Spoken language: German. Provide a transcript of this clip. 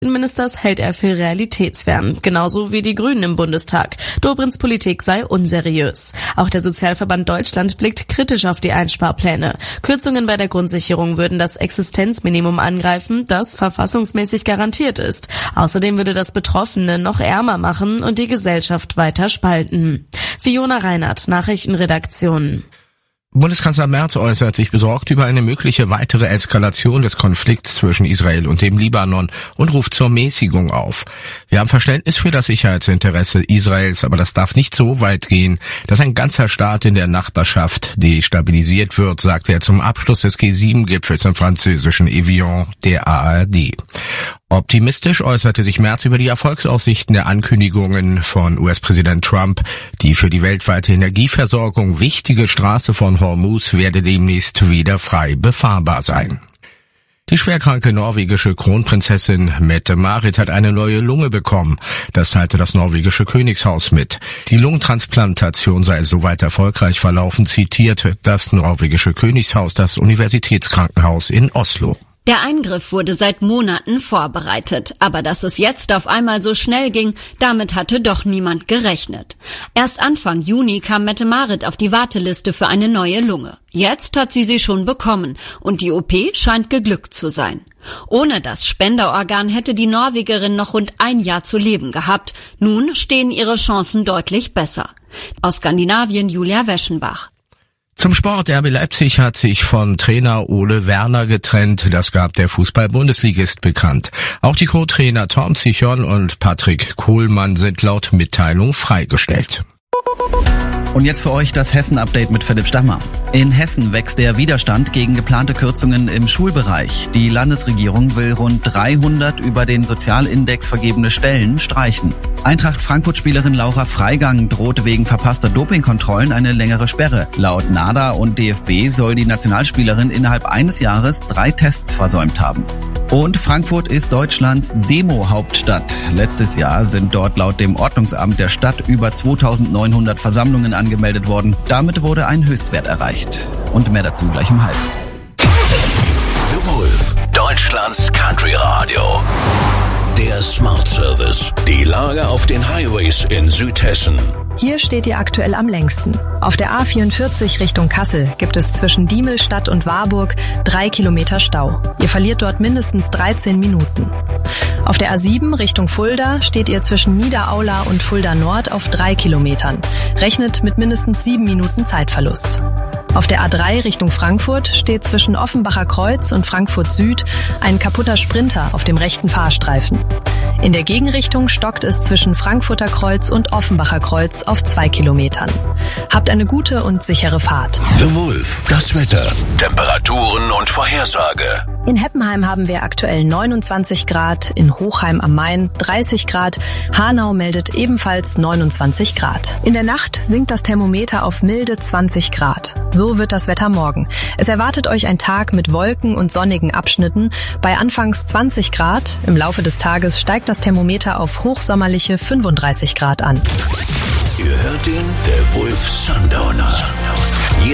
Innenministers hält er für realitätsfern, genauso wie die Grünen im Bundestag. Dobrins Politik sei unseriös. Auch der Sozialverband Deutschland blickt kritisch auf die Einsparpläne. Kürzungen bei der Grundsicherung würden das Existenzminimum angreifen, das verfassungsmäßig garantiert ist. Außerdem würde das Betroffene noch ärmer machen und die Gesellschaft weiter spalten. Fiona Reinhardt, Nachrichtenredaktion. Bundeskanzler Merz äußert sich besorgt über eine mögliche weitere Eskalation des Konflikts zwischen Israel und dem Libanon und ruft zur Mäßigung auf. Wir haben Verständnis für das Sicherheitsinteresse Israels, aber das darf nicht so weit gehen, dass ein ganzer Staat in der Nachbarschaft destabilisiert wird, sagte er zum Abschluss des G7-Gipfels im französischen Evian der ARD. Optimistisch äußerte sich Merz über die Erfolgsaussichten der Ankündigungen von US-Präsident Trump. Die für die weltweite Energieversorgung wichtige Straße von Hormuz werde demnächst wieder frei befahrbar sein. Die schwerkranke norwegische Kronprinzessin Mette-Marit hat eine neue Lunge bekommen. Das teilte das norwegische Königshaus mit. Die Lungentransplantation sei soweit erfolgreich verlaufen, zitierte das norwegische Königshaus das Universitätskrankenhaus in Oslo. Der Eingriff wurde seit Monaten vorbereitet, aber dass es jetzt auf einmal so schnell ging, damit hatte doch niemand gerechnet. Erst Anfang Juni kam Mette-Marit auf die Warteliste für eine neue Lunge. Jetzt hat sie schon bekommen und die OP scheint geglückt zu sein. Ohne das Spenderorgan hätte die Norwegerin noch rund ein Jahr zu leben gehabt. Nun stehen ihre Chancen deutlich besser. Aus Skandinavien Julia Weschenbach. Zum Sport. RB Leipzig hat sich von Trainer Ole Werner getrennt. Das gab der Fußball-Bundesligist bekannt. Auch die Co-Trainer Tom Zichon und Patrick Kohlmann sind laut Mitteilung freigestellt. Und jetzt für euch das Hessen-Update mit Philipp Stammer. In Hessen wächst der Widerstand gegen geplante Kürzungen im Schulbereich. Die Landesregierung will rund 300 über den Sozialindex vergebene Stellen streichen. Eintracht Frankfurt-Spielerin Laura Freigang droht wegen verpasster Dopingkontrollen eine längere Sperre. Laut NADA und DFB soll die Nationalspielerin innerhalb eines Jahres 3 Tests versäumt haben. Und Frankfurt ist Deutschlands Demo-Hauptstadt. Letztes Jahr sind dort laut dem Ordnungsamt der Stadt über 2900 Versammlungen angemeldet worden. Damit wurde ein Höchstwert erreicht. Und mehr dazu gleich um 12:30. The Wolf, Deutschlands Country Radio. Der Smart Service. Die Lage auf den Highways in Südhessen. Hier steht ihr aktuell am längsten. Auf der A44 Richtung Kassel gibt es zwischen Diemelstadt und Warburg 3 Kilometer Stau. Ihr verliert dort mindestens 13 Minuten. Auf der A7 Richtung Fulda steht ihr zwischen Niederaula und Fulda Nord auf 3 Kilometern. Rechnet mit mindestens 7 Minuten Zeitverlust. Auf der A3 Richtung Frankfurt steht zwischen Offenbacher Kreuz und Frankfurt Süd ein kaputter Sprinter auf dem rechten Fahrstreifen. In der Gegenrichtung stockt es zwischen Frankfurter Kreuz und Offenbacher Kreuz auf 2 Kilometern. Habt eine gute und sichere Fahrt. The Wolf, das Wetter, Temperaturen und Vorhersage. In Heppenheim haben wir aktuell 29 Grad, in Hochheim am Main 30 Grad, Hanau meldet ebenfalls 29 Grad. In der Nacht sinkt das Thermometer auf milde 20 Grad. So wird das Wetter morgen. Es erwartet euch ein Tag mit Wolken und sonnigen Abschnitten. Bei anfangs 20 Grad, im Laufe des Tages steigt das Thermometer auf hochsommerliche 35 Grad an. Ihr hört den The Wolf Sundowner.